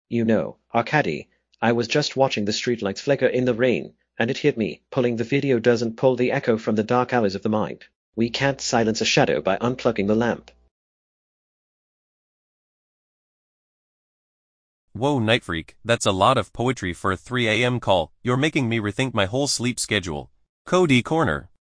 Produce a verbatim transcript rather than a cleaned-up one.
You know, Arkady, I was just watching the streetlights flicker in the rain, and it hit me, pulling the video doesn't pull the echo from the dark alleys of the mind. We can't silence a shadow by unplugging the lamp. Whoa, Nightfreak, that's a lot of poetry for a three a m call. You're making me rethink my whole sleep schedule. Cody Corner.